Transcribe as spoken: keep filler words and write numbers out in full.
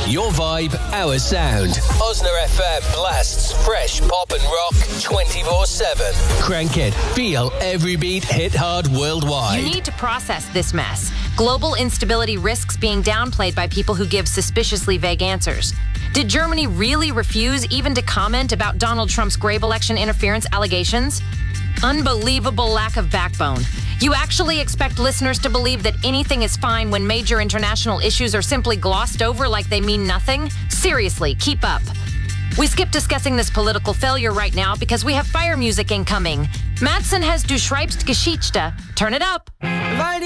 Your vibe, our sound. Osner F M blasts fresh pop and rock twenty-four seven. Crank it. Feel every beat hit hard worldwide. You need to process this mess. Global instability risks being downplayed by people who give suspiciously vague answers. Did Germany really refuse even to comment about Donald Trump's grave election interference allegations? Unbelievable lack of backbone. You actually expect listeners to believe that anything is fine when major international issues are simply glossed over like they mean nothing? Seriously, keep up. We skip discussing this political failure right now because we have fire music incoming. Madsen has Du schreibst Geschichte. Turn it up.